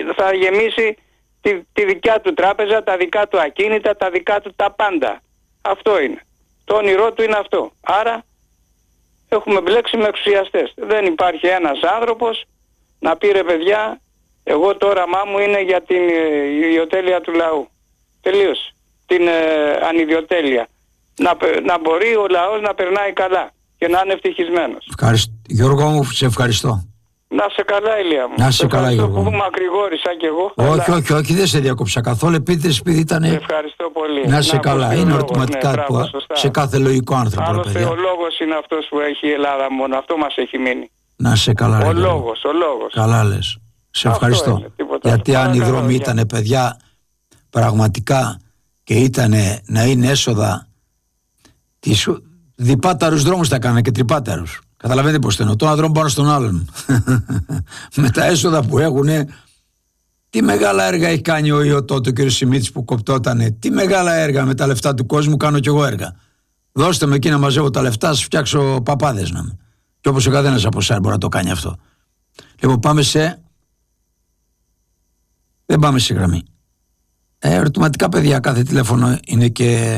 θα γεμίσει τη δικιά του τράπεζα, τα δικά του ακίνητα, τα δικά του τα πάντα. Αυτό είναι. Το όνειρό του είναι αυτό. Άρα έχουμε μπλέξει με εξουσιαστές. Δεν υπάρχει ένας άνθρωπος να πει ρε παιδιά, εγώ το όραμά μου είναι για την ιδιοτέλεια του λαού. Τελείωσε. Την ανιδιοτέλεια. Να μπορεί ο λαός να περνάει καλά και να είναι ευτυχισμένος. Γιώργο μου, σε ευχαριστώ. Να σε καλά, Ηλία μου. Να σε καλά, Γιώργο. Που μακρηγόρησα κι εγώ. Όχι, δεν σε διακόψα καθόλου. Επίτηδες, επειδή ήταν. Ευχαριστώ πολύ. Να σε καλά. Είναι ερωτηματικά σε κάθε λογικό άνθρωπο. Άλλωστε, ο λόγος είναι αυτός που έχει η Ελλάδα μόνο. Αυτό μας έχει μείνει. Να σε καλά. Ο λόγος. Καλά λες. Σε ευχαριστώ. Γιατί αν οι δρόμοι ήταν, παιδιά, πραγματικά και ήταν να είναι έσοδα, διπάταρους δρόμους τα έκανα και τριπάταρους. Καταλαβαίνετε πως το εννοώ. Τον δρόμο πάνω στον άλλον. Με τα έσοδα που έχουν, τι μεγάλα έργα έχει κάνει ο Ιωτό, το κ. Σιμίτης που κοπτότανε. Τι μεγάλα έργα με τα λεφτά του κόσμου κάνω κι εγώ έργα. Δώστε με εκεί να μαζεύω τα λεφτά, σας φτιάξω παπάδες να είμαι. Και όπως ο καθένας από εσάς μπορεί να το κάνει αυτό. Λοιπόν, πάμε σε. Δεν πάμε σε γραμμή. Ερωτηματικά, παιδιά, κάθε τηλέφωνο είναι και.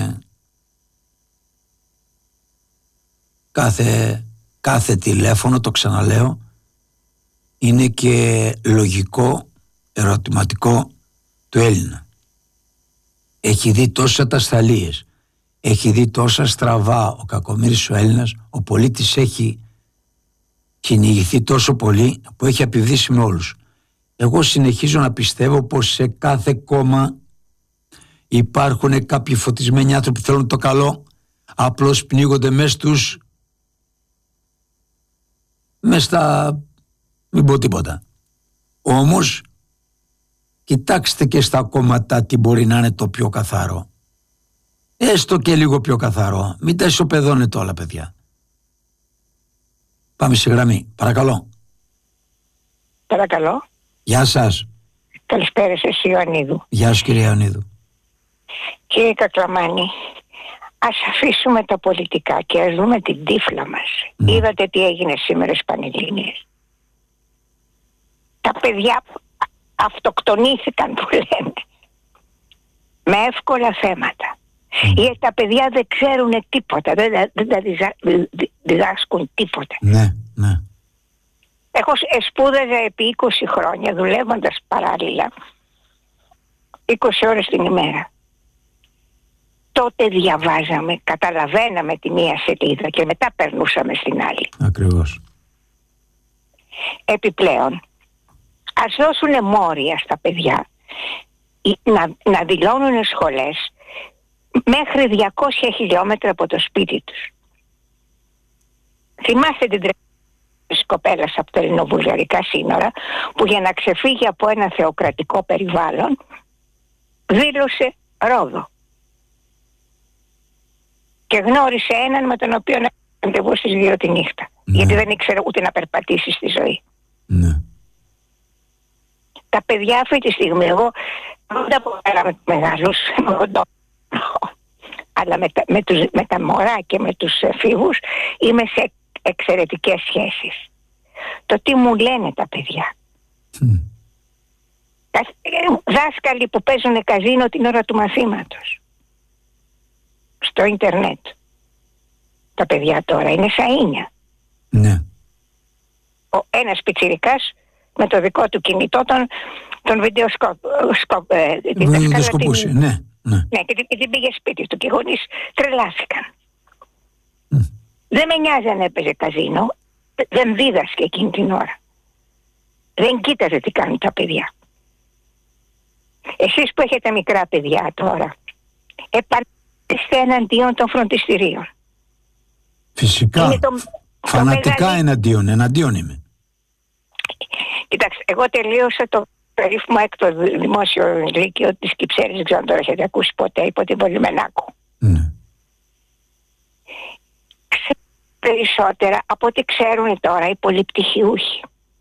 Κάθε τηλέφωνο, το ξαναλέω, είναι και λογικό ερωτηματικό του Έλληνα. Έχει δει τόσες ατασταλίες, έχει δει τόσα στραβά ο κακομοίρης ο Έλληνας, ο πολίτης έχει κυνηγηθεί τόσο πολύ που έχει απειβδίσει με όλους. Εγώ συνεχίζω να πιστεύω πως σε κάθε κόμμα υπάρχουν κάποιοι φωτισμένοι άνθρωποι που θέλουν το καλό, απλώς πνίγονται μες στα μην πω τίποτα. Όμως κοιτάξτε και στα κόμματα τι μπορεί να είναι το πιο καθαρό. Έστω και λίγο πιο καθαρό. Μην τα ισοπεδώνετε όλα, παιδιά. Πάμε στη γραμμή. Παρακαλώ. Παρακαλώ. Γεια σας. Καλησπέρα σας, Ιωαννίδου. Γεια σου, κύριε Ιωαννίδου. Κύριε Κακλαμάνη, ας αφήσουμε τα πολιτικά και ας δούμε την τύφλα μας. Είδατε τι έγινε σήμερα στις Πανελλήνιες. Τα παιδιά αυτοκτονήθηκαν, που λένε, με εύκολα θέματα. Γιατί τα παιδιά δεν ξέρουν τίποτα, δεν τα διδάσκουν τίποτα. Ναι. Εγώ σπούδαζα επί 20 χρόνια δουλεύοντας παράλληλα 20 ώρες την ημέρα. Τότε διαβάζαμε, καταλαβαίναμε τη μία σελίδα και μετά περνούσαμε στην άλλη. Ακριβώς. Επιπλέον, ας δώσουν μόρια στα παιδιά να δηλώνουν σχολές μέχρι 200 χιλιόμετρα από το σπίτι τους. Θυμάστε την της κοπέλας από τα ελληνοβουλγαρικά σύνορα που για να ξεφύγει από ένα θεοκρατικό περιβάλλον δήλωσε Ρόδο και γνώρισε έναν με τον οποίο να ραντεβού στις 2 τη νύχτα, γιατί δεν ήξερε ούτε να περπατήσει στη ζωή. Τα παιδιά αυτή τη στιγμή, εγώ δεν τα αποφέραμε τους μεγάλους, αλλά με τα μωρά και με τους εφήβους είμαι σε εξαιρετικές σχέσεις. Το τι μου λένε τα παιδιά. Δάσκαλοι που παίζουν καζίνο την ώρα του μαθήματος στο ίντερνετ. Τα παιδιά τώρα είναι σαΐνια. Ναι. Ένας πιτσιρικάς με το δικό του κινητό τον βιντεοσκοπούσε. Ναι, και την πήγε σπίτι του και οι γονείς τρελάθηκαν. Δεν με νοιάζει αν έπαιζε καζίνο, δεν δίδασκε εκείνη την ώρα. Δεν κοίταζε τι κάνουν τα παιδιά. Εσείς που έχετε μικρά παιδιά τώρα, επανέλθετε εναντίον των φροντιστηρίων. Φυσικά. Φανατικά εναντίον είμαι. Κοιτάξτε, εγώ τελείωσα το περίφημο έκτο δημόσιο λύκειο της Κυψέλης, δεν ξέρω αν το έχετε ακούσει ποτέ, υπό την Πολυμενάκου. Περισσότερα από ό,τι ξέρουν τώρα οι πολυπτυχιούχοι.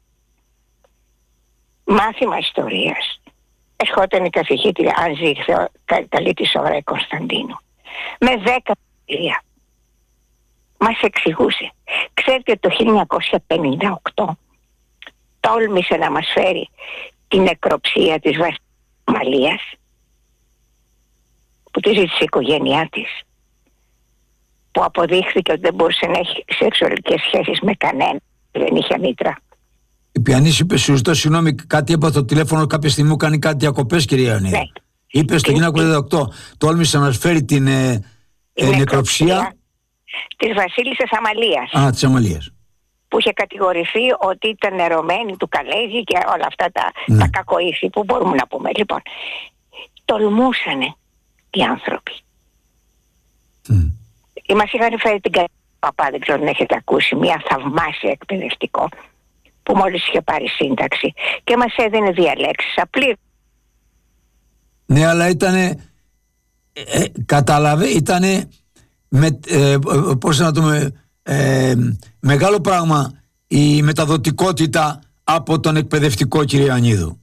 Μάθημα ιστορίας. Ερχόταν η καθηγήτρια, αν ζει καλή της ώρα, η Κωνσταντίνου, με 10 βιβλία. Μας εξηγούσε. Ξέρετε, το 1958 τόλμησε να μας φέρει την νεκροψία της Βασιλείας που τη ζήτησε η οικογένειά της, που αποδείχθηκε ότι δεν μπορούσε να έχει σεξουαλικές σχέσεις με κανένα, δεν είχε μήτρα. Η πιανής είπε, σου ζητώ συγγνώμη, κάτι έπαθε το τηλέφωνο, κάποια στιγμή μου κάνει κάτι διακοπές, κυρία Ιωαννίδη. Ναι. Είπε στο 1988, τόλμησε να μας φέρει την νεκροψία της Βασίλισσας Αμαλίας. Α, της Αμαλίας. Που είχε κατηγορηθεί ότι ήταν ερωμένη του Καλέζη και όλα αυτά τα κακοήθη που μπορούμε να πούμε. Λοιπόν, τολμούσανε οι άνθρωποι. Μας είχαν φέρει την Παπά, δεν ξέρω αν έχετε ακούσει, μια θαυμάσια εκπαιδευτικό που μόλις είχε πάρει σύνταξη και μας έδινε διαλέξεις απλή. Ναι, αλλά ήτανε, ήτανε πώς να το μεγάλο πράγμα η μεταδοτικότητα από τον εκπαιδευτικό, κύριε Ιωαννίδου.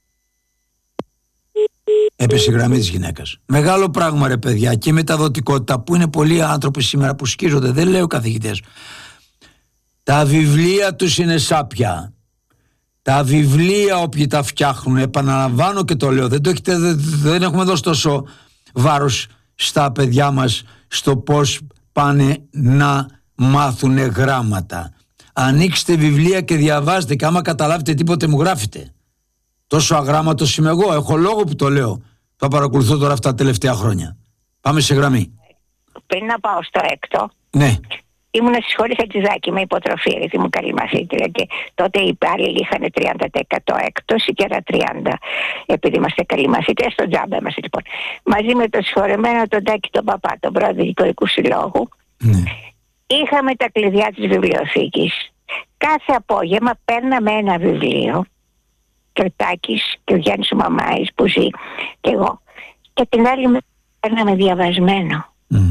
Έπεσε η γραμμή της γυναίκας. Μεγάλο πράγμα, ρε παιδιά, και η μεταδοτικότητα που είναι πολλοί άνθρωποι σήμερα που σκίζονται, δεν λέω καθηγητές. Τα βιβλία τους είναι σάπια. Τα βιβλία όποιοι τα φτιάχνουν, επαναλαμβάνω και το λέω, δεν έχουμε δώσει τόσο βάρος στα παιδιά μας στο πώς πάνε να μάθουνε γράμματα. Ανοίξτε βιβλία και διαβάζετε και άμα καταλάβετε τίποτε μου γράφετε. Τόσο αγράμματος είμαι εγώ, έχω λόγο που το λέω. Θα παρακολουθώ τώρα αυτά τα τελευταία χρόνια. Πάμε σε γραμμή. Πριν να πάω στο έκτο, ναι. Ήμουν στη σχολή Χατζηδάκη με υποτροφία, γιατί ήμουν καλή μαθήτρια και τότε οι υπάλληλοι είχαν 30% έκπτωση και ένα 30%. Επειδή είμαστε καλοί μαθητές, στον τζάμπα είμαστε λοιπόν. Μαζί με τον συγχωρεμένο τον Τάκη τον Παπά, τον πρόεδρο Δικηγορικού Συλλόγου, είχαμε τα κλειδιά της βιβλιοθήκης. Κάθε απόγευμα παίρναμε ένα βιβλίο, και ο Τάκης και ο Γιάννης ο Μαμάης που ζει και εγώ, και την άλλη μέρα παίρναμε διαβασμένο.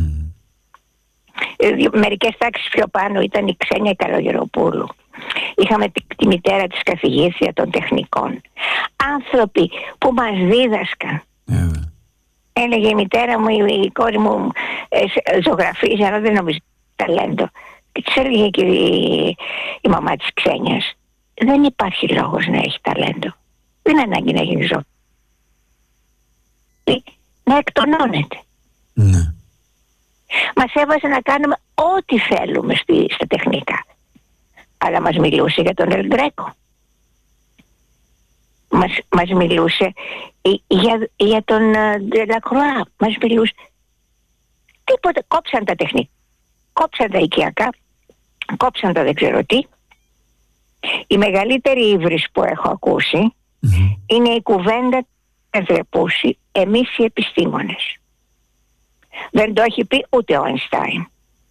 Μερικές τάξεις πιο πάνω ήταν η Ξένια Καλογεροπούλου. Είχαμε τη μητέρα της καθηγήτρια των τεχνικών. Άνθρωποι που μας δίδασκαν. Έλεγε η μητέρα μου, η κόρη μου ζωγραφίζει, αλλά δεν νομίζω ταλέντο. Και της έλεγε και η μαμά της Ξένιας, δεν υπάρχει λόγος να έχει ταλέντο. Δεν είναι ανάγκη να γίνει ζωγραφή. Να εκτονώνεται. Ναι. Μας έβαζε να κάνουμε ό,τι θέλουμε στα τεχνικά. Αλλά μας μιλούσε για τον Ελ Γκρέκο. Μας μιλούσε για τον Ντελακρουά. Μας μιλούσε. Τίποτε. Κόψαν τα τεχνικά. Κόψαν τα οικιακά. Κόψαν τα δεν ξέρω τι. Η μεγαλύτερη ύβρις που έχω ακούσει είναι η κουβέντα του Εδρεπούση, εμείς οι επιστήμονες. Δεν το έχει πει ούτε ο Αϊνστάιν.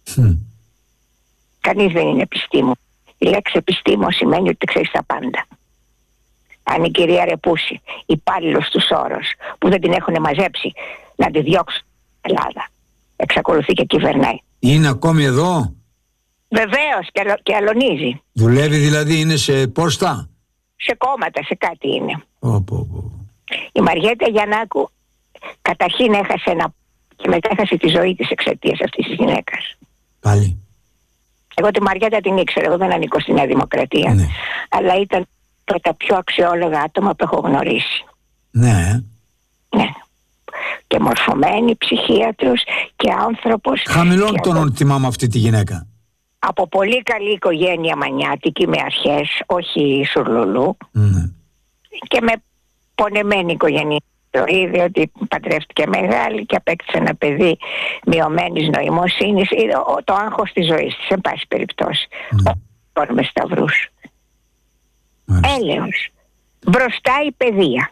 Κανείς δεν είναι επιστήμον. Η λέξη επιστήμον σημαίνει ότι ξέρεις τα πάντα. Αν η κυρία Ρεπούση, υπάλληλος του Σόρος, που δεν την έχουν μαζέψει να τη διώξουν στην Ελλάδα, εξακολουθεί και κυβερνάει. Είναι ακόμη εδώ? Βεβαίως, και αλωνίζει. Δουλεύει δηλαδή, είναι σε πόστα? Σε κόμματα, σε κάτι είναι. Η Μαριέτα Γιαννάκου καταρχήν έχασε ένα και μετά έχασε τη ζωή της εξαιτίας αυτής της γυναίκας. Πάλι. Εγώ τη Μαριέτα την ήξερα, εγώ δεν ανήκω στη Νέα Δημοκρατία. Ναι. Αλλά ήταν από τα πιο αξιόλογα άτομα που έχω γνωρίσει. Ναι. Ναι. Και μορφωμένη, ψυχίατρος και άνθρωπος. Χαμηλών τόνων θυμάμαι αυτή τη γυναίκα. Από πολύ καλή οικογένεια μανιάτικη, με αρχές, όχι σουρλουλού. Ναι. Και με πονεμένη οικογένεια. Διότι παντρεύτηκε μεγάλη και απέκτησε ένα παιδί μειωμένης νοημοσύνης. Το άγχος της ζωής της, εν πάση περιπτώσει. Με σταυρούς. Έλεος. Μπροστά η παιδεία.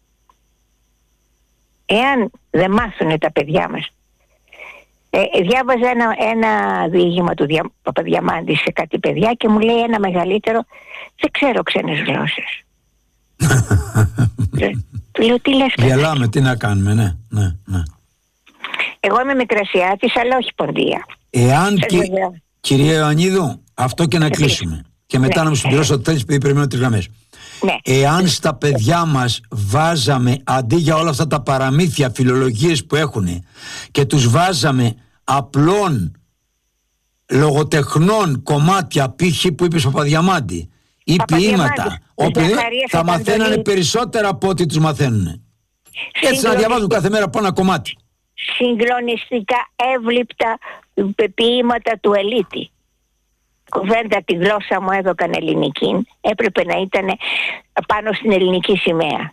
Εάν δεν μάθουν τα παιδιά μας. Διάβαζα ένα διήγημα του Παπαδιαμάντη σε κάτι παιδιά και μου λέει ένα μεγαλύτερο, δεν ξέρω ξένες γλώσσες. Λέω, τι λες? Γελάμε, τι να κάνουμε, ναι. Εγώ είμαι Μικρασιάτης, αλλά όχι Ποντία. Εάν κυρία Ιωαννίδου, αυτό και να κλείσουμε. Και μετά να μου συμπληρώσω το τέλος, επειδή περιμένω τις γραμμές. Ναι. Εάν στα παιδιά μας βάζαμε, αντί για όλα αυτά τα παραμύθια, φιλολογίες που έχουν, και τους βάζαμε απλών λογοτεχνών κομμάτια, π.χ. που είπες Παπαδιαμάντη, ή ποίηματα. Θα μαθαίνανε περισσότερα από ό,τι τους μαθαίνουν. Έτσι να διαβάζουν κάθε μέρα από ένα κομμάτι. Συγκλονιστικά εύληπτα ποίηματα του Ελίτη. Κουβέντα τη γλώσσα μου έδωκαν ελληνική. Έπρεπε να ήταν πάνω στην ελληνική σημαία.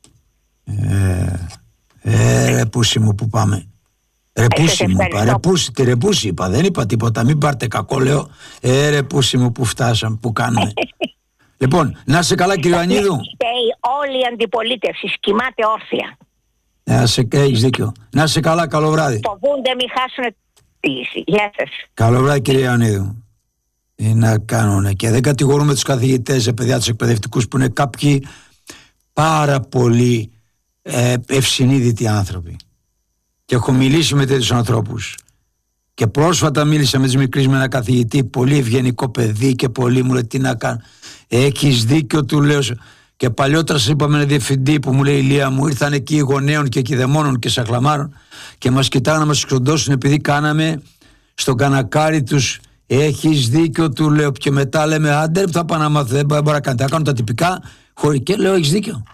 Ρε πούσι μου που πάμε. Ρεπούσι μου είπα, τη ρεπούσι είπα, δεν είπα τίποτα, μην πάρτε κακό, λέω. Ρε πούσι μου που φτάσαμε, που κάνουμε. Λοιπόν, να είσαι καλά κύριε Ιωαννίδου. Όλη η αντιπολίτευση κοιμάται όρθια. Έχεις δίκιο. Να είσαι καλά, καλό βράδυ. Φοβούνται μη χάσουν τη. Γεια σας. Καλό βράδυ κύριε Ιωαννίδου. Να κάνουνε και δεν κατηγορούμε τους καθηγητές, παιδιά, τους εκπαιδευτικούς που είναι κάποιοι πάρα πολύ ευσυνείδητοι άνθρωποι. Και έχω μιλήσει με τέτοιους ανθρώπους. Και πρόσφατα μίλησα με τις μικρές με ένα καθηγητή, πολύ ευγενικό παιδί και πολύ μου λέει τι να κάνω. Έχεις δίκιο, του λέω. Και παλιότερα σας είπαμε ένα διευθυντή που μου λέει Ηλία μου, ήρθαν εκεί γονέων και κηδεμόνων και σαχλαμάρων και μας κοιτάγανε να μας εξοντώσουν επειδή κάναμε στον κανακάρι τους. Έχεις δίκιο, του λέω. Και μετά λέμε άντε θα πάω να μάθω, δεν μπορώ να κάνω. Θα κάνω τα τυπικά και λέω έχεις δίκιο.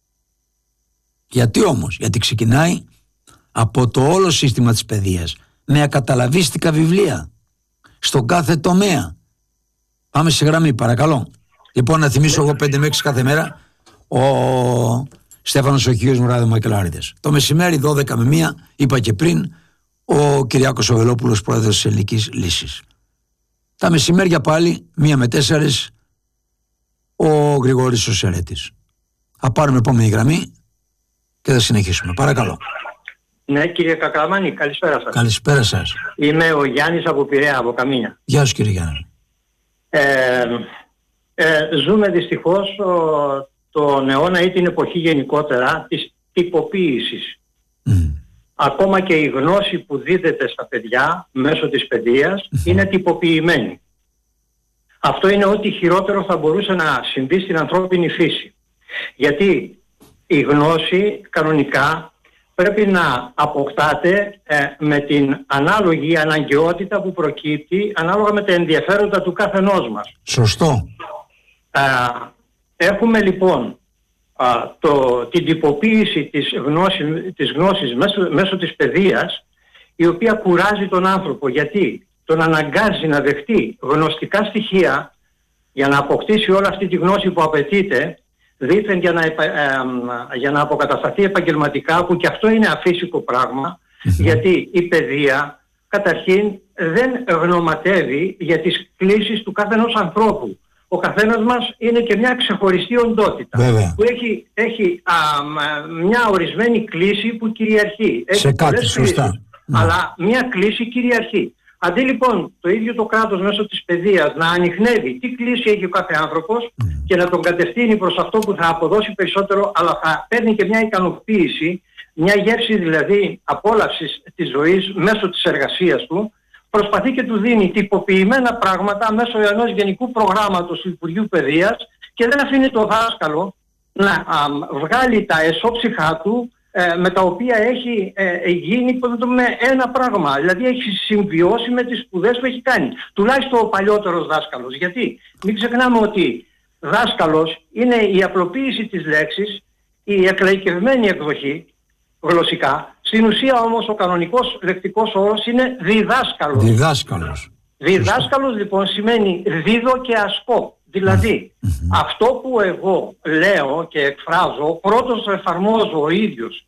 Γιατί όμως? Γιατί ξεκινάει από το όλο σύστημα της παιδείας με ακαταλαβίστικα βιβλία στον κάθε τομέα. Πάμε σε γραμμή παρακαλώ. Λοιπόν, να θυμίσω εγώ 5 με 6 κάθε μέρα ο Στέφανος ο Χίος Μουράδε Μακελάριδες. Το μεσημέρι 12 με 1 είπα και πριν ο Κυριάκος ο Βελόπουλος, πρόεδρος της Ελληνικής Λύσης. Τα μεσημέρια πάλι 1 με 4 ο Γρηγόρης ο Σερέτης. Θα πάρουμε επόμενη γραμμή και θα συνεχίσουμε. Παρακαλώ. Ναι, κύριε Κακραμάνη, καλησπέρα σας. Καλησπέρα σας. Είμαι ο Γιάννης από Πειραιά, από Καμίνια. Γεια σου κύριε Γιάννη. Ζούμε δυστυχώς τον αιώνα ή την εποχή γενικότερα της τυποποίησης. Ακόμα και η γνώση που δίδεται στα παιδιά μέσω της παιδείας είναι τυποποιημένη. Αυτό είναι ό,τι χειρότερο θα μπορούσε να συμβεί στην ανθρώπινη φύση. Γιατί η γνώση κανονικά πρέπει να αποκτάται με την ανάλογη αναγκαιότητα που προκύπτει ανάλογα με τα ενδιαφέροντα του καθενός μας. Σωστό. Έχουμε λοιπόν την τυποποίηση της γνώσης μέσω της παιδείας, η οποία κουράζει τον άνθρωπο, γιατί τον αναγκάζει να δεχτεί γνωστικά στοιχεία για να αποκτήσει όλη αυτή τη γνώση που απαιτείται, δήθεν για να αποκατασταθεί επαγγελματικά, που και αυτό είναι αφύσικο πράγμα, γιατί η παιδεία καταρχήν δεν γνωματεύει για τις κλίσεις του καθενός ανθρώπου. Ο καθένας μας είναι και μια ξεχωριστή οντότητα. Βέβαια. Που έχει μια ορισμένη κλίση που κυριαρχεί. Έχει σε κάτι, σωστά. Κλίσεις, αλλά μια κλίση κυριαρχεί. Αντί λοιπόν το ίδιο το κράτος μέσω της παιδείας να ανιχνεύει τι κλίση έχει ο κάθε άνθρωπος και να τον κατευθύνει προς αυτό που θα αποδώσει περισσότερο, αλλά θα παίρνει και μια ικανοποίηση, μια γεύση δηλαδή απόλαυσης της ζωής μέσω της εργασίας του, προσπαθεί και του δίνει τυποποιημένα πράγματα μέσω ενός γενικού προγράμματος του Υπουργείου Παιδείας και δεν αφήνει το δάσκαλο να βγάλει τα εσώψυχά του με τα οποία έχει γίνει με ένα πράγμα. Δηλαδή έχει συμβιώσει με τις σπουδές που έχει κάνει. Τουλάχιστον ο παλιότερος δάσκαλος. Γιατί μην ξεχνάμε ότι δάσκαλος είναι η απλοποίηση της λέξης, η εκλαϊκευμένη εκδοχή γλωσσικά. Στην ουσία όμως ο κανονικός λεκτικός όρος είναι διδάσκαλος. Διδάσκαλος λοιπόν σημαίνει δίδω και ασκώ. Δηλαδή αυτό που εγώ λέω και εκφράζω πρώτος το εφαρμόζω ο ίδιος.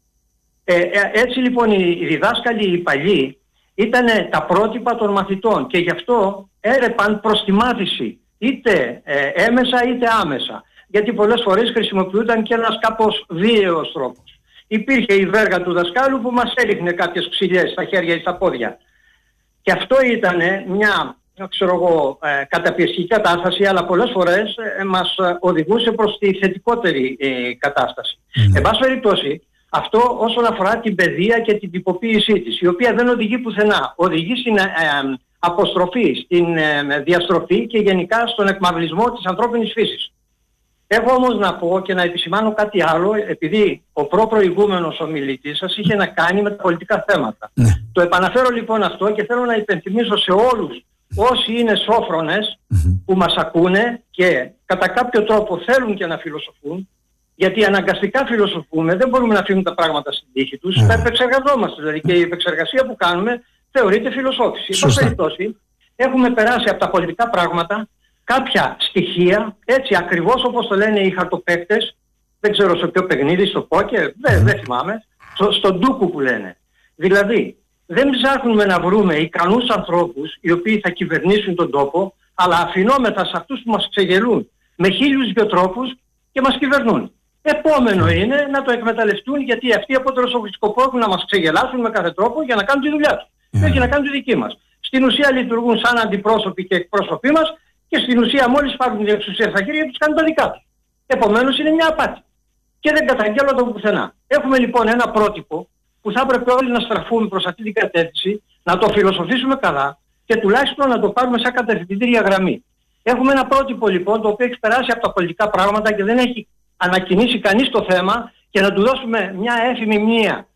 Έτσι λοιπόν οι διδάσκαλοι οι παλιοί ήταν τα πρότυπα των μαθητών και γι' αυτό έρεπαν προς τη μάθηση είτε έμεσα είτε άμεσα. Γιατί πολλές φορές χρησιμοποιούνταν και ένας κάπως βίαιος τρόπος. Υπήρχε η βέργα του δασκάλου που μας έριχνε κάποιες ξυλιές στα χέρια ή στα πόδια. Και αυτό ήταν μια καταπιεστική κατάσταση, αλλά πολλές φορές μας οδηγούσε προς τη θετικότερη κατάσταση. Εν πάση περιπτώσει, αυτό όσον αφορά την παιδεία και την τυποποίησή της, η οποία δεν οδηγεί πουθενά. Οδηγεί στην αποστροφή, στην διαστροφή και γενικά στον εκμαυλισμό της ανθρώπινης φύσης. Έχω όμως να πω και να επισημάνω κάτι άλλο, επειδή ο προηγούμενος ομιλητής σας είχε να κάνει με τα πολιτικά θέματα. Το επαναφέρω λοιπόν αυτό και θέλω να υπενθυμίσω σε όλους όσοι είναι σόφρονες που μας ακούνε και κατά κάποιο τρόπο θέλουν και να φιλοσοφούν, γιατί αναγκαστικά φιλοσοφούμε, δεν μπορούμε να αφήνουμε τα πράγματα στην τύχη τους, τα επεξεργαζόμαστε, δηλαδή και η επεξεργασία που κάνουμε θεωρείται φιλοσόφηση. Σε αυτή περιπτώσει έχουμε περάσει από τα πολιτικά πράγματα κάποια στοιχεία, έτσι ακριβώς όπως το λένε οι χαρτοπαίκτες, δεν ξέρω σε ποιο παιχνίδι, στο πόκερ, δεν θυμάμαι, στον ντούκου που λένε. Δηλαδή, δεν ψάχνουμε να βρούμε ικανούς ανθρώπους οι οποίοι θα κυβερνήσουν τον τόπο, αλλά αφινόμεθα σε αυτούς που μας ξεγελούν με 1002 τρόπους και μας κυβερνούν. Επόμενο είναι να το εκμεταλλευτούν, γιατί αυτοί από το σκοπό έχουν να μας ξεγελάσουν με κάθε τρόπο για να κάνουν τη δουλειά τους. Και όχι να κάνουν τη δική μας. Στην ουσία λειτουργούν σαν αντιπρόσωποι και εκπρόσωποι μας και στην ουσία μόλις πάρουν την εξουσία στα χέρια τους κάνουν τα δικά τους. Επομένως είναι μια απάτη. Και δεν καταγγέλλονται από πουθενά. Έχουμε λοιπόν ένα πρότυπο που θα έπρεπε όλοι να στραφούμε προς αυτή την κατεύθυνση, να το φιλοσοφήσουμε καλά και τουλάχιστον να το πάρουμε σαν κατευθυντήρια γραμμή. Έχουμε ένα πρότυπο λοιπόν το οποίο έχει περάσει από τα πολιτικά πράγματα και δεν έχει ανακοινήσει κανείς το θέμα και να του δώσουμε μια έφημη μνήα.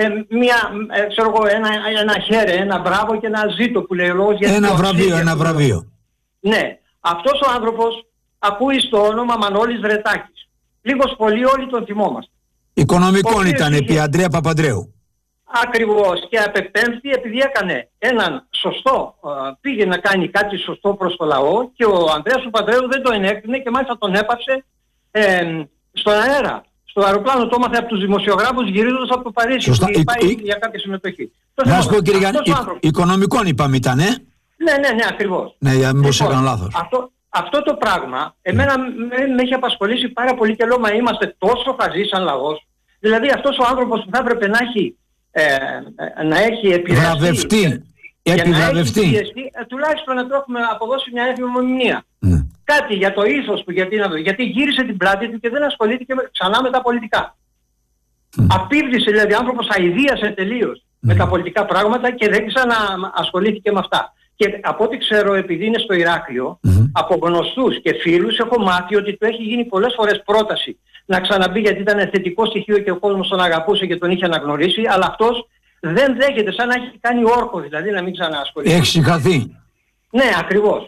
Ένα χέρι, ένα μπράβο και ένα ζήτο που λέει ο λόγος. Ένα βραβείο. Ναι. Αυτός ο άνθρωπος ακούει στο όνομα Μανώλης Δρετάκης. Λίγος πολύ όλοι τον θυμόμαστε. Οικονομικών ήταν επί Ανδρέα Παπανδρέου. Ακριβώς. Και απεπέμφθη επειδή έκανε έναν σωστό, πήγε να κάνει κάτι σωστό προς το λαό και ο Ανδρέας Παπανδρέου δεν το ενέκρινε και μάλιστα τον έπαψε στον αέρα. Στο αεροπλάνο το έμαθε από τους δημοσιογράφους γυρίζοντας από το Παρίσι και πάει για κάποια συμμετοχή. Να σου πω κύριε Γιάννη, οικονομικών είπαμε ήταν, Ναι, ακριβώς. Ναι, για να μην πω έκανα λάθος. Αυτό το πράγμα εμένα με έχει απασχολήσει πάρα πολύ και λέω μα είμαστε τόσο χαζοί σαν λαός. Δηλαδή αυτός ο άνθρωπος που θα έπρεπε να έχει επιβραβευτεί τουλάχιστον να του έχουμε αποδώσει μια έφημη μνήμα. Κάτι για το ήθος του, γιατί γύρισε την πλάτη του και δεν ασχολήθηκε ξανά με τα πολιτικά. Απίβδησε δηλαδή, άνθρωπος αηδίασε τελείως με τα πολιτικά πράγματα και δεν ξαναασχολήθηκε με αυτά. Και από ό,τι ξέρω, επειδή είναι στο Ηράκλειο, από γνωστούς και φίλους έχω μάθει ότι του έχει γίνει πολλές φορές πρόταση να ξαναμπεί γιατί ήταν θετικό στοιχείο και ο κόσμος τον αγαπούσε και τον είχε αναγνωρίσει, αλλά αυτός δεν δέχεται, σαν να έχει κάνει όρκο δηλαδή να μην ξαναασχολείται. Έχει συγχαθεί. Ναι, ακριβώς.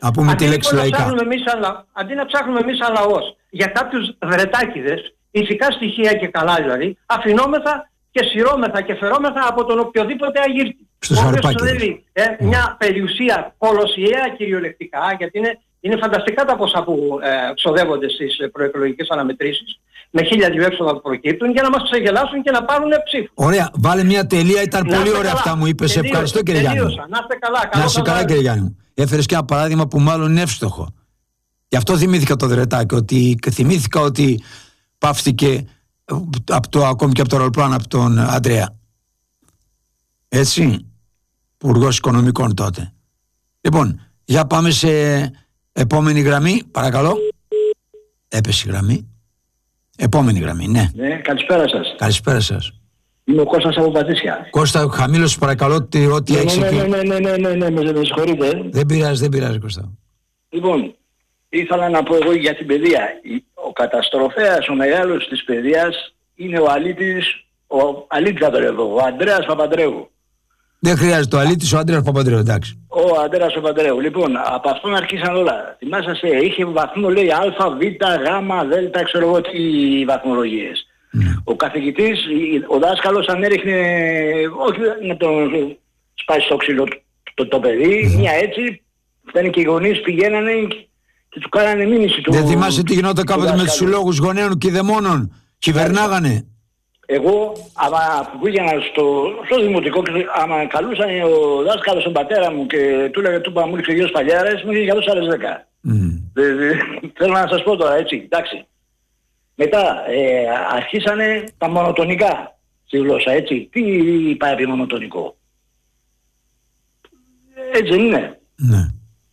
Αντί να ψάχνουμε εμείς σαν λαός για κάποιους βρετάκηδες, ηθικά στοιχεία και καλά δηλαδή, αφινόμεθα και σειρώμεθα και φερόμεθα από τον οποιοδήποτε αγύρτη. Δηλαδή, μια περιουσία κολοσιαία κυριολεκτικά, γιατί είναι φανταστικά τα ποσά που ξοδεύονται στις προεκλογικές αναμετρήσεις, με 1002 έξοδα που προκύπτουν, για να μας ξεγελάσουν και να πάρουν ψήφους. Ωραία, βάλε μια τελεία, ήταν πολύ ωραία αυτά μου είπες. Ευχαριστώ κύριε Γιάννη. Να είστε καλά. Να είστε καλά κύριε Γιάννη. Έφερες και ένα παράδειγμα που μάλλον είναι εύστοχο. Γι' αυτό θυμήθηκα το Δρετάκη, θυμήθηκα ότι πάυστηκε ακόμη και από το αεροπλάνο από τον Ανδρέα. Έτσι, υπουργός οικονομικών τότε. Λοιπόν, για πάμε σε επόμενη γραμμή, παρακαλώ. Έπεσε η γραμμή. Επόμενη γραμμή, ναι. Ναι, καλησπέρα σας. Καλησπέρα σας. Είμαι ο Κώστας από Πατήσια. Κώστα, χαμήλωσε παρακαλώ ό,τι έχεις εκεί. Ναι, με συγχωρείτε. Δεν πειράζει Κώστα. Λοιπόν, ήθελα να πω εγώ για την παιδεία. Ο καταστροφέας, ο μεγάλος της παιδείας είναι ο αλήτης θα το λέω, ο Ανδρέας Παπανδρέου. Δεν χρειάζεται ο αλήτης, ο Ανδρέας Παπανδρέου, εντάξει. Ο Ανδρέας Παπανδρέου. Λοιπόν, από αυτόν αρχίσαν όλα. Θυμάσαι, είχε βαθμό, λέει, α, β, γ, δ, ξέρω εγώ τι βαθμολογίες. Ο καθηγητής, ο δάσκαλος αν έριχνε, όχι να τον σπάσει στο ξύλο το παιδί, μια έτσι, φτάνει και οι γονείς πηγαίνανε και του κάνανε μήνυση του. Δεν θυμάσαι τι γινόταν κάποτε με τους συλλόγους γονέων και δαιμόνων, κυβερνάγανε. Εγώ, άμα πήγαινα στο δημοτικό και άμα καλούσαν ο δάσκαλος τον πατέρα μου και του έλεγε του μου ήρθε ο γιος Παλιάρες, μου είχε για άλλες 10. Θέλω να σας πω τώρα, έτσι, εντάξει. Μετά αρχίσανε τα μονοτονικά στη γλώσσα, έτσι. Τι πάει επί μονοτονικό. Έτσι δεν είναι. Ναι.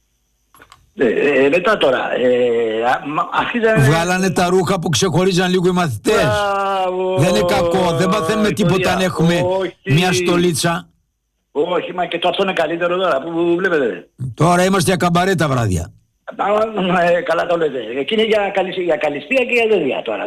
Μετά τώρα, αρχίζανε... Βγάλανε τα ρούχα που ξεχωρίζαν λίγο οι μαθητές. Δεν είναι κακό, δεν παθαίνουμε τίποτα αν έχουμε μια στολίτσα. Όχι, μα και το αυτό είναι καλύτερο τώρα που βλέπετε. Τώρα είμαστε για καμπαρέ τα βράδια. Καλά το λέτε. Εκεί είναι για καλυστία και για δέντια τώρα.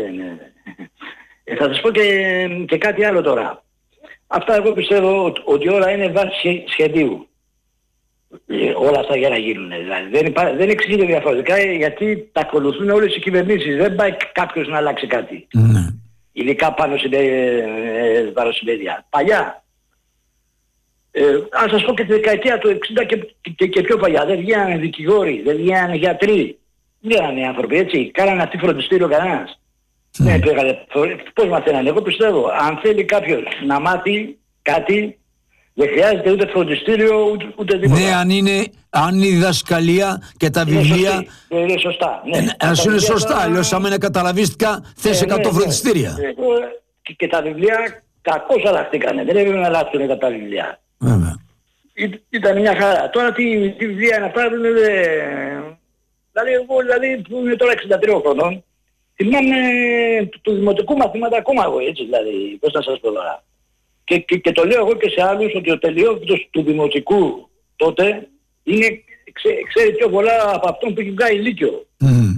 Θα σας πω και κάτι άλλο τώρα. Αυτά εγώ πιστεύω ότι όλα είναι βάση σχεδίου. όλα αυτά για να γίνουν. Δηλαδή δεν εξηγείται διαφορετικά γιατί τα ακολουθούν όλες οι κυβερνήσεις. Δεν πάει κάποιος να αλλάξει κάτι. Ειδικά πάνω στην παιδεία. Παλιά, αν σας πω και τη δεκαετία του 60 και πιο παλιά, δεν βγαίνανε δικηγόροι, δεν βγαίνανε γιατροί. Δεν βγαίνανε οι άνθρωποι, έτσι. Κάνανε αυτή φροντιστήριο κανένας. Ναι, πώς μαθαίνανε? Εγώ πιστεύω, αν θέλει κάποιος να μάθει κάτι, δεν χρειάζεται ούτε φροντιστήριο ούτε τίποτα. Ναι, αν η διδασκαλία και τα βιβλία. Είναι σωστά. Ναι. Είναι σωστά. Αλλιώς, άμα είναι καταλαβίστικα, θες 100 φροντιστήρια. Και τα βιβλία κακώς αλλάχτηκανε. Δεν έπρεπε να αλλάξουν τα βιβλία. Βέβαια. Ήταν μια χαρά. Τώρα τι βιβλία να πάρουν, δηλαδή εγώ που είμαι τώρα 63 χρονών, θυμάμαι του δημοτικού μαθήματα ακόμα εγώ, έτσι δηλαδή, πώς να σας πω τώρα. Και το λέω εγώ και σε άλλους ότι ο τελειόφυτος του δημοτικού τότε ξέρει πιο πολλά από αυτόν που έχει βγάλει λύκειο.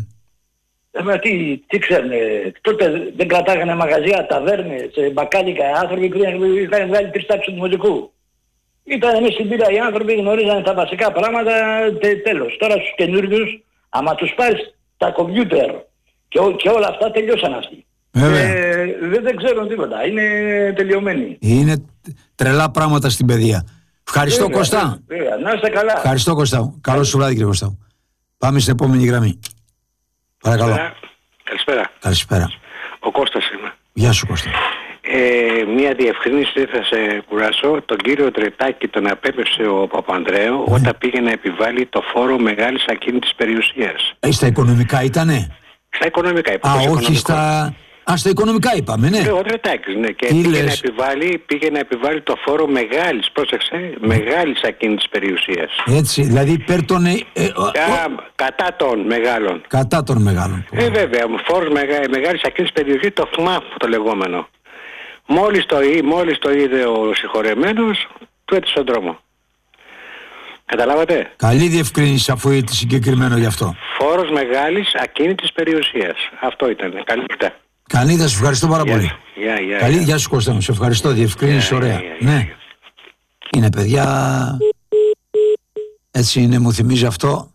Τι ξέρουν, τότε δεν κρατάγανε μαγαζιά, ταβέρνες, μπακάλικα, άνθρωποι που είχαν βγάλει 3 τάξεις του δημοτικού. Ήταν μέσα στην πύρα οι άνθρωποι, γνωρίζανε τα βασικά πράγματα, τέλος. Τώρα στους καινούριους, άμα τους πάρεις τα κομπιούτερ και όλα αυτά, τελειώσαν αυτοί. Δεν ξέρουν τίποτα, είναι τελειωμένοι. Είναι τρελά πράγματα στην παιδεία. Ευχαριστώ, Κώστα. Να είστε καλά. Ευχαριστώ, Κώστα. Καλό σου βράδυ, κύριε Κώστα. Πάμε στην επόμενη γραμμή. Παρακαλώ. Καλησπέρα. Καλησπέρα. Ο Κώστας είμαι. Γεια σου, Κώστα. Μία διευκρίνηση θα σε κουράσω. Τον κύριο Τρετάκη τον απέπευσε ο Παπανδρέου όταν πήγε να επιβάλλει το φόρο μεγάλης ακίνητης περιουσίας. Στα οικονομικά ήτανε? Στα οικονομικά είπα. Όχι στα... στα οικονομικά είπαμε, ναι. Ο Τρετάκης, ναι. Και πήγε να επιβάλλει το φόρο μεγάλης, πρόσεξε, μεγάλης ακίνητης περιουσίας. Έτσι, δηλαδή υπέρ των... κατά των μεγάλων. Κατά των μεγάλων. Βέβαια, φόρος μεγάλης ακίνητης περιουσίας, το ΦΜΑ το λεγόμενο. Μόλις το είδε ο συγχωρεμένος, του έτησε τον δρόμο. Καταλάβατε. Καλή διευκρίνηση αφού ήταν συγκεκριμένο γι' αυτό. Φόρος μεγάλης ακίνητης περιουσίας. Αυτό ήταν. Καλή νύχτα. Καλή, θα σου ευχαριστώ πάρα πολύ. Καλή, γεια σου Κώστα μου, σε ευχαριστώ, διευκρίνηση ωραία. Ναι. Είναι παιδιά, έτσι είναι, μου θυμίζει αυτό.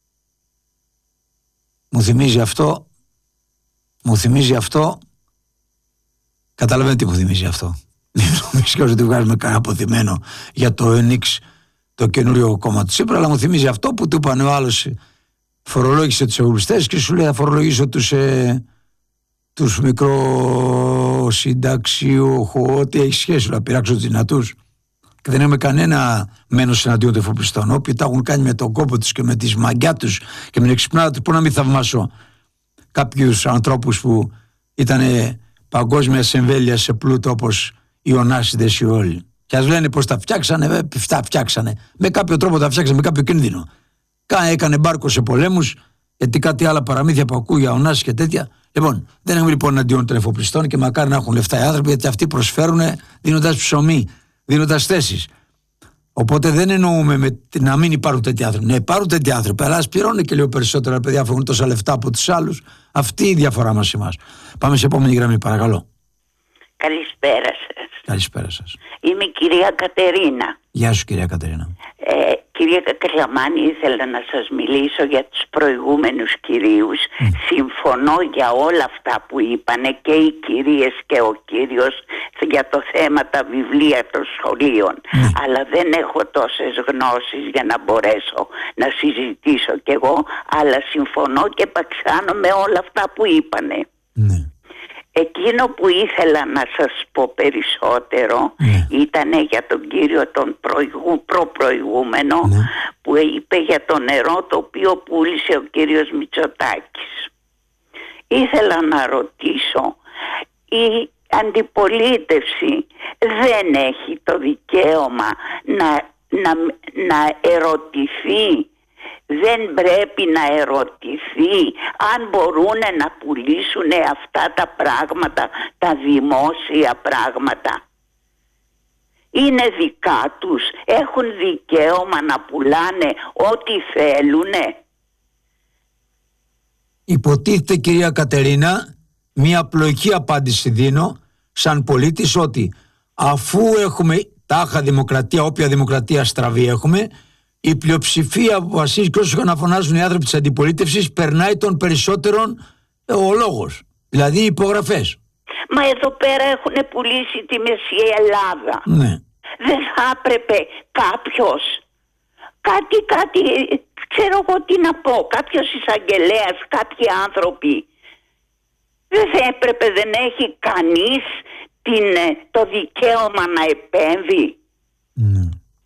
Καταλαβαίνετε τι μου θυμίζει αυτό. Δεν νομίζω ότι βγάζουμε κανένα αποθυμένο για το ΕΝΙΞ, το καινούριο κόμμα του Τσίπρα, αλλά μου θυμίζει αυτό που του είπαν ο άλλος, φορολόγησε τους ευρωβουλευτές και σου λέει θα φορολογήσω τους μικροσυνταξιούχους, ό,τι έχει σχέση να πειράξω τους δυνατούς. Και δεν έχουμε κανένα μένος εναντίον των εφοπλιστών. Όποιοι τα έχουν κάνει με τον κόπο τους και με τη μαγκιά τους και με την εξυπνάδα τους, πού να μην θαυμάσω κάποιους ανθρώπους που ήταν παγκόσμια εμβέλεια σε πλούτο όπως οι Ωνάσιδες οι όλοι. Και ας λένε πως τα φτιάξανε. Με κάποιο τρόπο τα φτιάξανε, με κάποιο κίνδυνο. Έκανε μπάρκο σε πολέμους, γιατί κάτι άλλα παραμύθια που ακούω για Ωνάσι και τέτοια. Λοιπόν, δεν έχουμε λοιπόν εναντίον των εφοπλιστών και μακάρι να έχουν λεφτά οι άνθρωποι, γιατί αυτοί προσφέρουν δίνοντας ψωμί, δίνοντας θέσεις. Οπότε δεν εννοούμε να μην υπάρχουν τέτοιοι άνθρωποι. Ναι, υπάρχουν τέτοιοι άνθρωποι, αλλά ας πληρώνουν και λίγο περισσότερα παιδιά, αφού έχουν τόσα λεφτά από τους άλλους. Αυτή η διαφορά μας εμάς. Πάμε σε επόμενη γραμμή, παρακαλώ. Καλησπέρα σας. Καλησπέρα σας. Είμαι η κυρία Κατερίνα. Γεια σου, κυρία Κατερίνα. Κυρία Κακλαμάνη, ήθελα να σας μιλήσω για τους προηγούμενους κυρίους. Συμφωνώ για όλα αυτά που είπανε και οι κυρίες και ο κύριος για το θέμα τα βιβλία των σχολείων. Αλλά δεν έχω τόσες γνώσεις για να μπορέσω να συζητήσω κι εγώ, αλλά συμφωνώ και παξάνω με όλα αυτά που είπανε. Ναι. Εκείνο που ήθελα να σας πω περισσότερο ήταν για τον κύριο τον προπροηγούμενο που είπε για το νερό το οποίο πούλησε ο κύριος Μητσοτάκης. Ήθελα να ρωτήσω, η αντιπολίτευση δεν έχει το δικαίωμα να ερωτηθεί? Δεν πρέπει να ερωτηθεί αν μπορούν να πουλήσουν αυτά τα πράγματα, τα δημόσια πράγματα? Είναι δικά τους, έχουν δικαίωμα να πουλάνε ό,τι θέλουνε. Υποτίθεται, κυρία Κατερίνα, μια απλοϊκή απάντηση δίνω σαν πολίτης, ότι αφού έχουμε τάχα δημοκρατία, όποια δημοκρατία στραβή έχουμε, η πλειοψηφία που βασίζει και όσο να φωνάζουν οι άνθρωποι της αντιπολίτευσης περνάει των περισσότερων ο λόγος, δηλαδή οι υπογραφές. Μα εδώ πέρα έχουν πουλήσει τη Μεσή Ελλάδα. Ναι. Δεν θα έπρεπε κάποιος, κάτι, ξέρω εγώ τι να πω, κάποιος εισαγγελέας, κάποιοι άνθρωποι, δεν θα έπρεπε, δεν έχει κανείς το δικαίωμα να επέμβει? Ναι.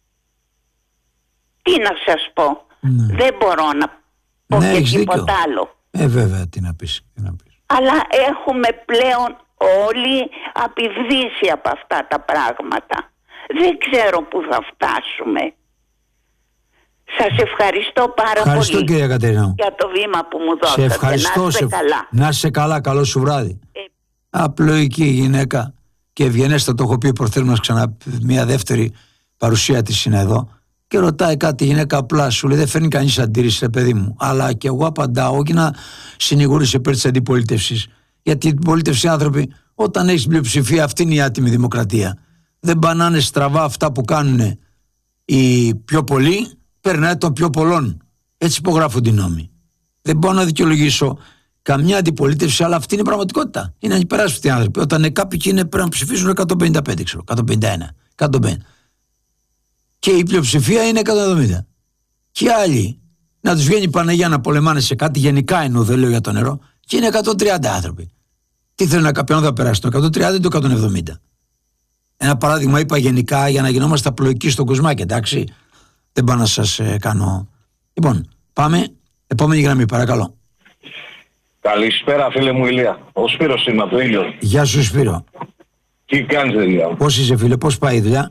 Τι να σας πω, δεν μπορώ να πω και τίποτα άλλο. Βέβαια, τι να πεις. Αλλά έχουμε πλέον όλοι απειβδίσει από αυτά τα πράγματα. Δεν ξέρω πού θα φτάσουμε. Σας ευχαριστώ πάρα πολύ, κυρία Κατερίνα, για το βήμα που μου δώσατε. Σε ευχαριστώ. Να είστε καλά. Να είσαι καλά, καλό σου βράδυ. Απλοϊκή γυναίκα και ευγενέστα, το έχω πει προχθές μας ξανά, μια δεύτερη παρουσία της είναι εδώ και ρωτάει κάτι γυναίκα απλά, σου λέει δεν φέρνει κανείς αντίρρηση, παιδί μου, αλλά και εγώ απαντάω, όχι να συνηγορείς υπέρ της αντιπολίτευσης, γιατί η αντιπολίτευση, άνθρωποι, όταν έχεις πλειοψηφία, αυτή είναι η άτιμη δημοκρατία. Δεν πανάνε στραβά αυτά που κάνουν οι πιο πολλοί, περνάει των πιο πολλών. Έτσι υπογράφονται οι νόμοι. Δεν μπορώ να δικαιολογήσω καμιά αντιπολίτευση, αλλά αυτή είναι η πραγματικότητα. Είναι ανυπεράσπιστοι άνθρωποι. Όταν κάποιοι πρέπει να ψηφίσουν 155, ξέρω, 151, 150. Και η πλειοψηφία είναι 170. Και άλλοι να τους βγαίνει η Παναγία να πολεμάνε σε κάτι, γενικά εννοώ, δεν λέω για το νερό, και είναι 130 άνθρωποι. Τι θέλουν να κάποιον θα περάσει, το 130 ή το 170. Ένα παράδειγμα είπα γενικά για να γινόμαστε απλοϊκοί στο κοσμάκι, εντάξει. Δεν πάω να σας κάνω. Λοιπόν, πάμε. Επόμενη γραμμή, παρακαλώ. Καλησπέρα, φίλε μου Ηλία. Ο Σπύρος είμαι από το Ήλιο. Γεια σου, Σπύρο. Τι κάνεις, Ηλία? Πώς είσαι, φίλε, πώς πάει η δουλειά?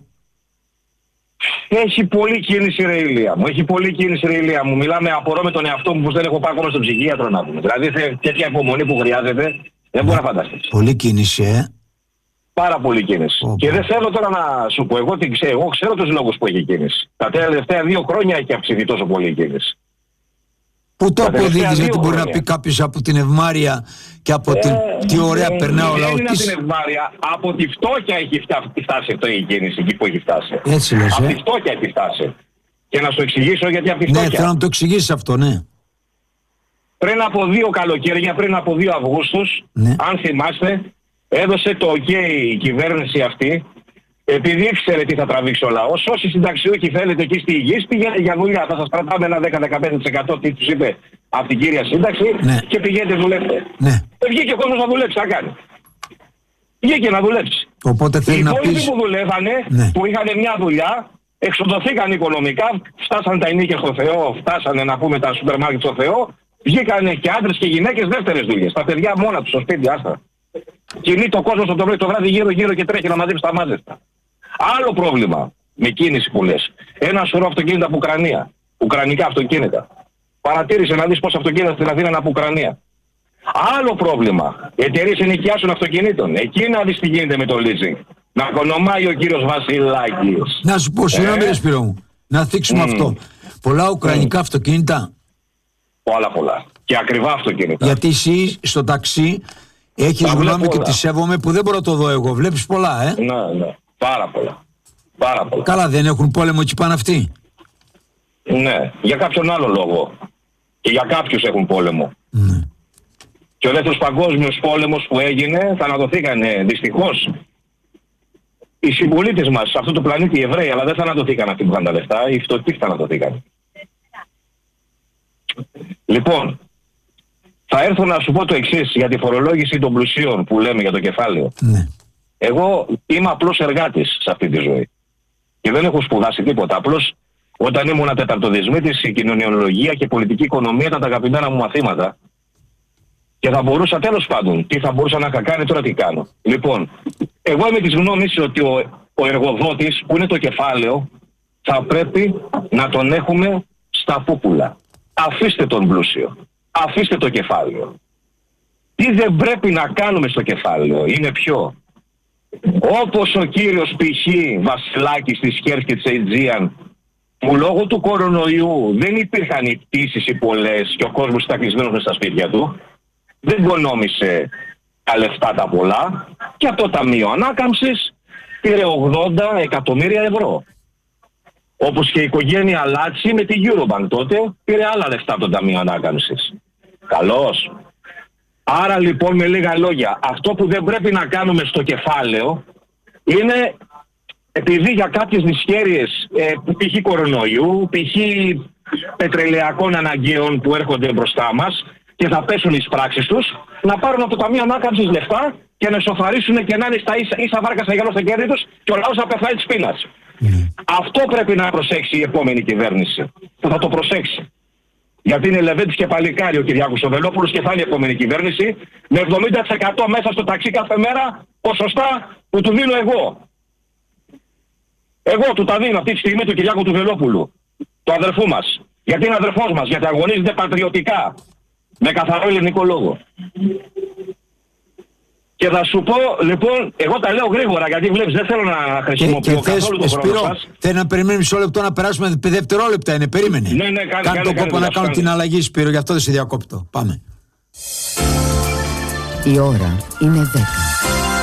Έχει πολλή κίνηση, ρε Ηλία μου. Έχει πολλή κίνηση, ρε Ηλία μου. Μιλάμε, απορώ με τον εαυτό μου πως δεν έχω πάει ακόμα στον ψυχίατρο να πούμε. Δηλαδή, τέτοια υπομονή που χρειάζεται, δεν μπορεί να φανταστείς. Πολλή κίνηση, Πάρα πολύ κίνηση. Και δεν θέλω τώρα να σου πω, εγώ ξέρω τους λόγους που έχει κίνηση. Τα τελευταία 2 χρόνια έχει αυξηθεί τόσο πολύ η κίνηση. Πού το αποδίδεις, γιατί μπορεί να πει κάποιος από την ευμάρεια και από τι ωραία περνά ο λαός της. Δεν είναι από την ευμάρεια, από τη φτώχεια έχει φτάσει αυτό η κίνηση, εκεί που έχει φτάσει. Έτσι λες, από τη φτώχεια έχει φτάσει. Και να σου εξηγήσω γιατί από τη φτώχεια. Ναι, θέλω να το εξηγήσεις αυτό, ναι. Πριν από 2 καλοκαίρια, πριν από 2 Αυγούστους, αν θυμάστε, έδωσε το OK η κυβέρνηση αυτή, επειδή ήξερε τι θα τραβήξει ο λαός. Όσοι συνταξιούχοι θέλετε εκεί στη γη, πηγαίνετε για δουλειά. Θα σας κρατάμε ένα 10-15% τι τους είπε από την κύρια σύνταξη, και πηγαίνετε δουλεύτε. Ναι. Βγήκε ο κόσμος να δουλέψει, θα κάνει. Βγήκε να δουλέψει. Οπότε οι υπόλοιποι που δουλεύανε, που είχαν μια δουλειά, εξοδοθήκαν οικονομικά, φτάσανε τα ενίκια στο Θεό, φτάσανε να πούμε τα σούπερ μάρκετ στο Θεό, βγήκανε και άντρες και γυναίκες δεύτερες δουλειές. Τα παιδιά μόνα τους στο σπίτι, άστα. Κινείται ο κόσμος το βράδυ γύρω-γύρω και τρέχει να μαζέψει τα μάζεστα. Άλλο πρόβλημα με κίνηση που λες. Ένα σωρό αυτοκίνητα από Ουκρανία. Ουκρανικά αυτοκίνητα. Παρατήρησε να δεις πόσα αυτοκίνητα στην Αθήνα είναι από Ουκρανία. Άλλο πρόβλημα. Εταιρείες ενοικιάσεων αυτοκινήτων. Εκεί να δεις τι γίνεται με το leasing. Να κονομάει ο κύριος Βασιλάκης. Να σου πω, συγγνώμη, Σπύρο μου, να θίξουμε αυτό. Πολλά ουκρανικά αυτοκίνητα. Πολλά. Και ακριβά αυτοκίνητα. Γιατί εσύ στο ταξί έχεις γνώμη και τη σέβομαι που δεν μπορώ να το δω εγώ. Βλέπεις πολλά, Ναι. Πάρα πολλά. Καλά, δεν έχουν πόλεμο εκεί πάνω αυτοί? Ναι, για κάποιον άλλο λόγο. Και για κάποιους έχουν πόλεμο. Και ο δεύτερος παγκόσμιος πόλεμος που έγινε, θανατωθήκανε δυστυχώς οι συμπολίτες μας σε αυτό το πλανήτη, οι Εβραίοι, αλλά δεν θανατωθήκαν αυτοί που είχαν τα λεφτά, οι φτωχοί θανατωθήκαν. Λοιπόν, θα έρθω να σου πω το εξής για τη φορολόγηση των πλουσίων που λέμε για το κεφάλαιο. Εγώ είμαι απλός εργάτης σε αυτή τη ζωή. Και δεν έχω σπουδάσει τίποτα. Απλώς όταν ήμουν τεταρτοδεσμήτης, η κοινωνιολογία και πολιτική οικονομία ήταν τα αγαπημένα μου μαθήματα. Και θα μπορούσα, τέλος πάντων, τι θα μπορούσα να κάνει, τώρα τι κάνω. Λοιπόν, εγώ είμαι της γνώμης ότι ο εργοδότης που είναι το κεφάλαιο θα πρέπει να τον έχουμε στα πούπουλα. Αφήστε τον πλούσιο. Αφήστε το κεφάλαιο. Τι δεν πρέπει να κάνουμε στο κεφάλαιο είναι ποιο? Όπως ο κύριος π.χ. Βασιλάκης της Χέρς και της Aegean, που λόγω του κορονοϊού δεν υπήρχαν οι πτήσεις οι πολλές και ο κόσμος ήταν κλεισμένος μες στα σπίτια του, δεν οικονόμησε τα λεφτά τα πολλά και από το Ταμείο Ανάκαμψης πήρε 80 εκατομμύρια ευρώ. Όπως και η οικογένεια Λάτσι με τη Eurobank τότε πήρε άλλα λεφτά από το Ταμείο Ανάκαμψης. Καλώς. Άρα λοιπόν, με λίγα λόγια, αυτό που δεν πρέπει να κάνουμε στο κεφάλαιο είναι, επειδή για κάποιες δυσχέρειες π.χ. κορονοϊού, π.χ. πετρελαιακών αναγκαίων που έρχονται μπροστά μας και θα πέσουν εις πράξεις τους, να πάρουν από το Ταμείο Ανάκαμψης λεφτά και να εσωφαρίσουν και να είναι στα ίσα βάρκα στα γυαλό στα κέρδη τους και ο λαός να πεθάει της πείνας. Αυτό πρέπει να προσέξει η επόμενη κυβέρνηση, που θα το προσέξει. Γιατί είναι λεβέντης και παλικάρι ο Κυριάκος ο Βελόπουλος και θα είναι η επόμενη κυβέρνηση με 70% μέσα στο ταξί κάθε μέρα ποσοστά που του δίνω εγώ. Εγώ του τα δίνω αυτή τη στιγμή του Κυριάκου του Βελόπουλου, του αδερφού μας. Γιατί είναι αδερφός μας, γιατί αγωνίζεται πατριωτικά, με καθαρό ελληνικό λόγο. Και θα σου πω, λοιπόν, εγώ τα λέω γρήγορα, γιατί βλέπεις δεν θέλω να χρησιμοποιώ καθόλου τον χρόνο σας. Θέλει να περιμένει μισό λεπτό να περάσουμε δευτερόλεπτα, είναι, περίμενε. Ναι, κάνε τον κόπο να κάνω την αλλαγή, Σπύρο, γι' αυτό δεν σε διακόπτω. Πάμε. Η ώρα είναι 10.